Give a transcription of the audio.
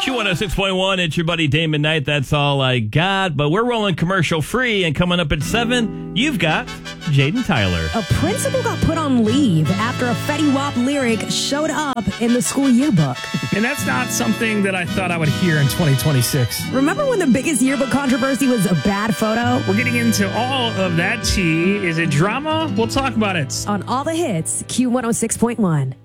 Q106.1, it's your buddy Damon Knight. That's all I got. But we're rolling commercial free, and coming up at 7, you've got Jaden Tyler. A principal got put on leave after a Fetty Wap lyric showed up in the school yearbook. And that's not something that I thought I would hear in 2026. Remember when the biggest yearbook controversy was a bad photo? We're getting into all of that tea. Is it drama? We'll talk about it. On All the Hits, Q106.1.